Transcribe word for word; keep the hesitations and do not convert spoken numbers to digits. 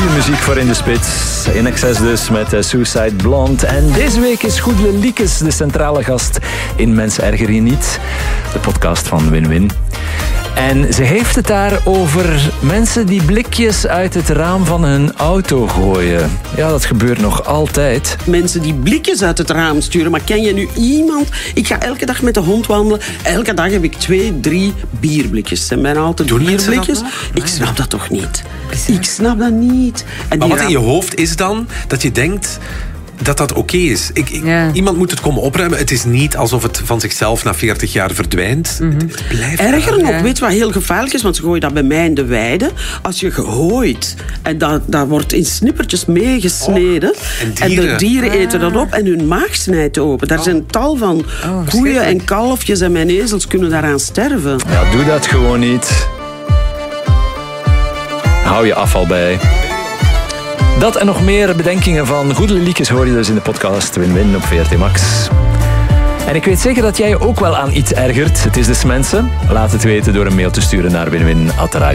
Goede muziek voor in de spits. In Excess dus met uh, Suicide Blonde. En deze week is Goedele Liekes de centrale gast in Mensen Erger Je Niet. De podcast van Win-Win. En ze heeft het daar over mensen die blikjes uit het raam van hun auto gooien. Ja, dat gebeurt nog altijd. Mensen die blikjes uit het raam sturen. Maar ken je nu iemand? Ik ga elke dag met de hond wandelen. Elke dag heb ik twee, drie bierblikjes. Het zijn bijna altijd Doen bierblikjes. dat Ik snap dat toch niet? Ik snap dat niet. En Maar die wat in raam- je hoofd is dan dat je denkt dat dat oké is. Ik, ik, Ja. Iemand moet het komen opruimen. Het is niet alsof het van zichzelf na veertig jaar verdwijnt. Het blijft Erger daar. nog, weet je wat heel gevaarlijk is? Want ze gooien dat bij mij in de weide. Als je gooit en dat, dat wordt in snippertjes meegesneden. Oh, en en, dieren. de dieren eten dat op en hun maag snijdt open. Daar zijn tal van koeien en kalfjes en mijn ezels kunnen daaraan sterven. Ja, doe dat gewoon niet. Hou je afval bij. Dat en nog meer bedenkingen van Goedele Liekes hoor je dus in de podcast Win-Win op V R T Max. En ik weet zeker dat jij je ook wel aan iets ergert. Het is dus mensen. Laat het weten door een mail te sturen naar winwin apenstaartje